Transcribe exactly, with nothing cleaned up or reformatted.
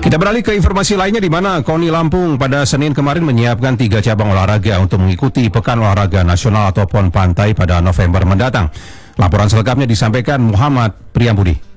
Kita beralih ke informasi lainnya di mana KONI Lampung pada Senin kemarin menyiapkan tiga cabang olahraga untuk mengikuti Pekan Olahraga Nasional atau PON Pantai pada November mendatang. Laporan selengkapnya disampaikan Muhammad Priyambudi.